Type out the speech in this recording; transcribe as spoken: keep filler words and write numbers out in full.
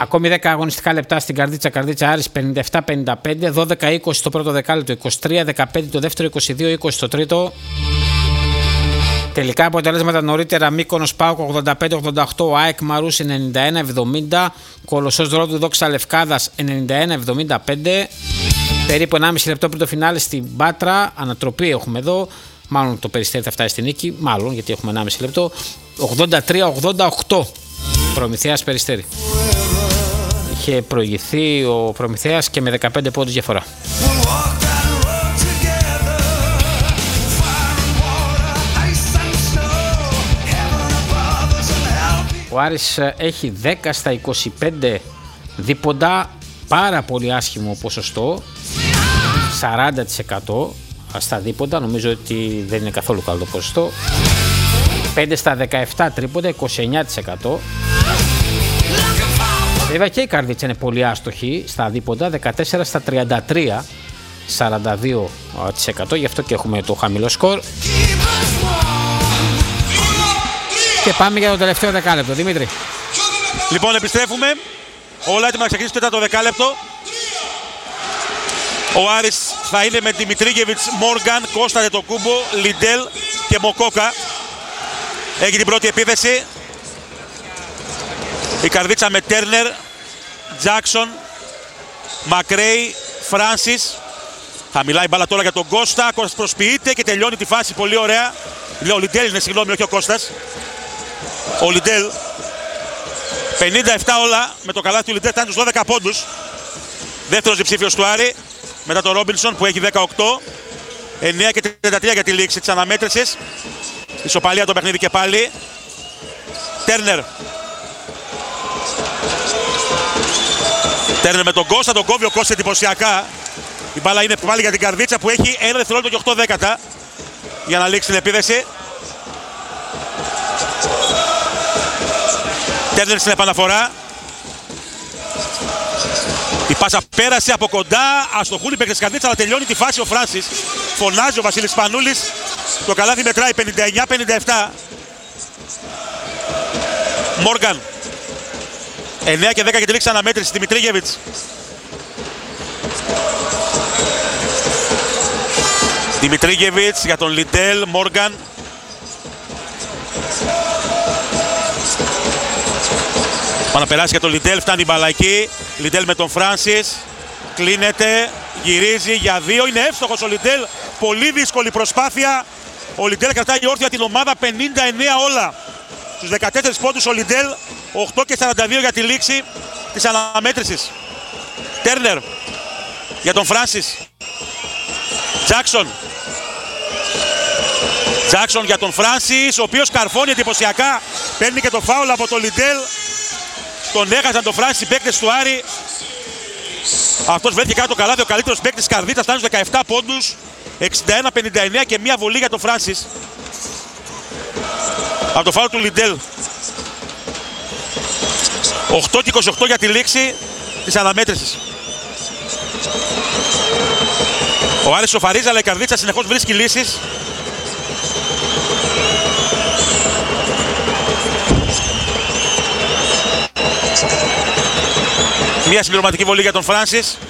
Ακόμη δέκα αγωνιστικά λεπτά στην Καρδίτσα. Καρδίτσα Άρης πενήντα επτά πενήντα πέντε, δώδεκα είκοσι το πρώτο δεκάλεπτο, είκοσι τρία δεκαπέντε το δεύτερο, είκοσι δύο είκοσι το τρίτο. Τελικά αποτελέσματα νωρίτερα: Μύκονος ΠΑΟΚ ογδόντα πέντε ογδόντα οκτώ, ΑΕΚ Μαρούς ενενήντα ένα εβδομήντα, Κολοσσός Ρόδου Δόξα Λευκάδας ενενήντα ένα εβδομήντα πέντε. Περίπου ενάμιση λεπτό πριν το φινάλε στην Πάτρα. Ανατροπή έχουμε εδώ. Μάλλον το Περιστέρι θα φτάσει στη νίκη. Μάλλον γιατί έχουμε ενάμιση λεπτό. ογδόντα τρία ογδόντα οκτώ. Προμηθέας Περιστέρι. Είχε προηγηθεί ο Προμηθέας και με δεκαπέντε πόντους διαφορά. Ο Άρης έχει δέκα στα είκοσι πέντε δίποντα, πάρα πολύ άσχημο ποσοστό, σαράντα τοις εκατό στα δίποντα, νομίζω ότι δεν είναι καθόλου καλό το ποσοστό. πέντε στα δεκαεπτά τρίποντα, είκοσι εννέα τοις εκατό. Βέβαια και η Καρδίτσα είναι πολύ άστοχη στα δίποντα, δεκατέσσερα στα τριάντα τρία, σαράντα δύο τοις εκατό, γι' αυτό και έχουμε το χαμηλό σκορ. Και πάμε για το τελευταίο δεκάλεπτο. Δημήτρη. Λοιπόν, επιστρέφουμε. Όλα έτοιμα να ξεκινήσει το τέταρτο δεκάλεπτο. Ο Άρης θα είναι με Δημητρίγεβιτς, Μόργαν, Κώστα Αντετοκούμπο, Λιντέλ και Μοκόκα. Έχει την πρώτη επίθεση. Η Καρδίτσα με Τέρνερ, Τζάκσον, Μακρέι, Φράνσις. Θα μιλάει μπάλα τώρα για τον Κώστα. Κώστας προσποιείται και τελειώνει τη φάση πολύ ωραία. Ο Λιντέλ είναι, συγγνώμη, όχι ο Κώστας. Ο Λιντέλ, πενήντα επτά όλα, με το καλάθι του Λιντέλ φτάνει τους δώδεκα πόντους. Δεύτερος διψήφιος του Άρη, μετά τον Ρόμπινσον που έχει δεκαοκτώ. εννέα και τριάντα τρία για τη λήξη της αναμέτρησης. Ισοπαλία το παιχνίδι και πάλι. Τέρνερ. Τέρνερ με τον Κώστα, τον κόβει ο Κώστας εντυπωσιακά. Η μπάλα είναι πάλι για την Καρδίτσα που έχει ένα δευτερόλεπτο και οκτώ δέκατα για να λήξει την επίδεση. Τέρνερ στην επαναφορά. Η πάσα πέρασε από κοντά. Αστοχούν οι παίκτες της Καρδίτσα, αλλά τελειώνει τη φάση ο Φράνσις. Φωνάζει ο Βασίλης Σπανούλης. Το καλάθι μετράει πενήντα εννέα πενήντα επτά. Μόργαν. εννέα και δέκα και τη λήξη αναμέτρηση. Δημητρίγεβιτς. Δημητρίγεβιτς για τον Λιντέλ. Μόργαν. Πάνω να περάσει για τον Λιντέλ, φτάνει η μπαλακή. Λιντέλ με τον Φράνσις. Κλείνεται, γυρίζει για δύο. Είναι εύστοχος ο Λιντέλ. Πολύ δύσκολη προσπάθεια. Ο Λιντέλ κρατάει όρθια την ομάδα, πενήντα εννέα όλα. Στους δεκατέσσερις πόντους ο Λιντέλ, οκτώ και σαράντα δύο για τη λήξη της αναμέτρησης. Τέρνερ για τον Φράνσις. Τζάκσον. Τζάκσον για τον Φράνσις, ο οποίος καρφώνει εντυπωσιακά. Παίρνει και το φάουλ από τον Λιντέλ. Τον έχασαν τον Φράνσις οι παίκτες του Άρη. Αυτός βρέθηκε κάτω το καλάθι, ο καλύτερος παίκτης της Καρδίτσας, φτάνει στους δεκαεπτά πόντους. εξήντα ένα πενήντα εννέα και μία βολή για τον Φράνσις. Από το φάουλ του Λιντέλ. οκτώ και είκοσι οκτώ για τη λήξη της αναμέτρησης. Ο Άρης σοφαρίζει, αλλά η Καρδίτσα συνεχώς βρίσκει λύσεις. Μια συμπληρωματική βολή για τον Φράνσις.